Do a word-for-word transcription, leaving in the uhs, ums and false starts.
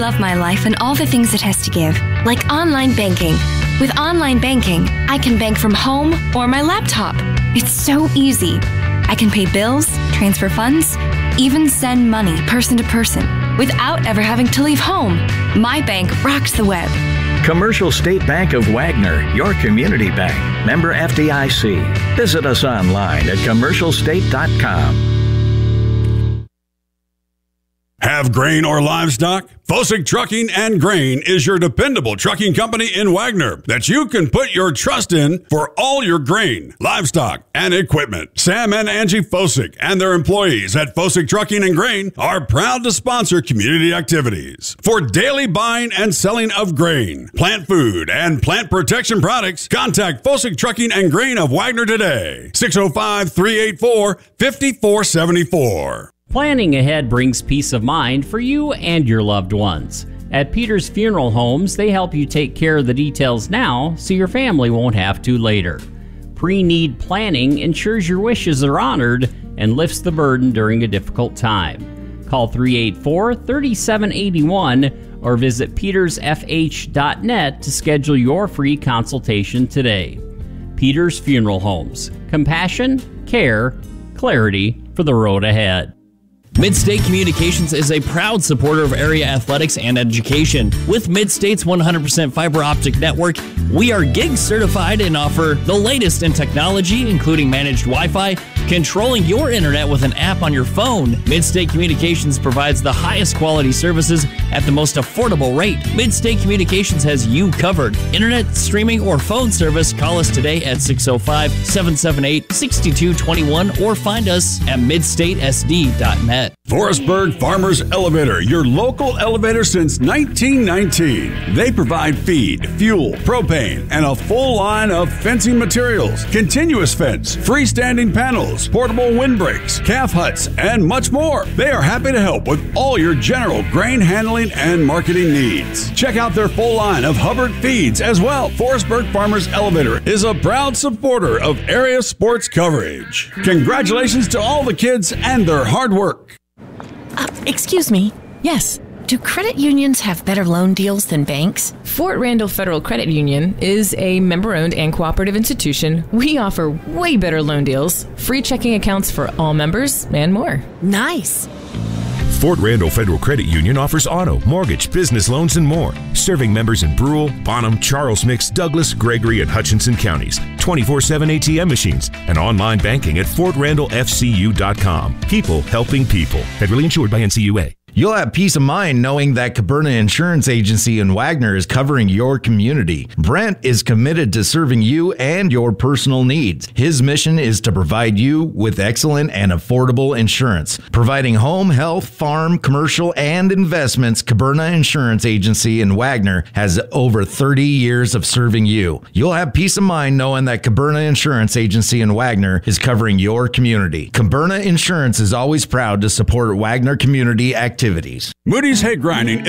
love my life and all the things it has to give, like online banking. With online banking, I can bank from home or my laptop. It's so easy. I can pay bills, transfer funds, even send money person to person without ever having to leave home. My bank rocks the web. Commercial State Bank of Wagner, your community bank. Member F D I C. Visit us online at commercial state dot com. Have grain or livestock? Fosick Trucking and Grain is your dependable trucking company in Wagner that you can put your trust in for all your grain, livestock, and equipment. Sam and Angie Fosick and their employees at Fosick Trucking and Grain are proud to sponsor community activities. For daily buying and selling of grain, plant food, and plant protection products, contact Fosick Trucking and Grain of Wagner today. six oh five, three eight four, five four seven four. Planning ahead brings peace of mind for you and your loved ones. At Peters Funeral Homes, they help you take care of the details now so your family won't have to later. Pre-need planning ensures your wishes are honored and lifts the burden during a difficult time. Call three eight four, three seven eight one or visit peters f h dot net to schedule your free consultation today. Peters Funeral Homes. Compassion, care, clarity for the road ahead. Midstate Communications is a proud supporter of area athletics and education. With Midstate's one hundred percent fiber optic network, we are gig certified and offer the latest in technology, including managed Wi-Fi, controlling your internet with an app on your phone. Midstate Communications provides the highest quality services at the most affordable rate. Midstate Communications has you covered. Internet, streaming, or phone service, call us today at six oh five, seven seven eight, six two two one or find us at midstate s d dot net. Forestburg Farmers Elevator, your local elevator since nineteen nineteen. They provide feed, fuel, propane, and a full line of fencing materials, continuous fence, freestanding panels, portable windbreaks, calf huts, and much more. They are happy to help with all your general grain handling and marketing needs. Check out their full line of Hubbard feeds as well. Forestburg Farmers Elevator is a proud supporter of area sports coverage. Congratulations to all the kids and their hard work. Uh, excuse me. Yes. Do credit unions have better loan deals than banks? Fort Randall Federal Credit Union is a member-owned and cooperative institution. We offer way better loan deals, free checking accounts for all members, and more. Nice. Fort Randall Federal Credit Union offers auto, mortgage, business loans, and more. Serving members in Brule, Bonham, Charles Mix, Douglas, Gregory, and Hutchinson counties. twenty-four seven A T M machines and online banking at fort randall f c u dot com. People helping people. Federally insured by N C U A. You'll have peace of mind knowing that Caberna Insurance Agency in Wagner is covering your community. Brent is committed to serving you and your personal needs. His mission is to provide you with excellent and affordable insurance. Providing home, health, farm, commercial, and investments, Caberna Insurance Agency in Wagner has over thirty years of serving you. You'll have peace of mind knowing that Caberna Insurance Agency in Wagner is covering your community. Caberna Insurance is always proud to support Wagner community activities. Moody's Hay Grinding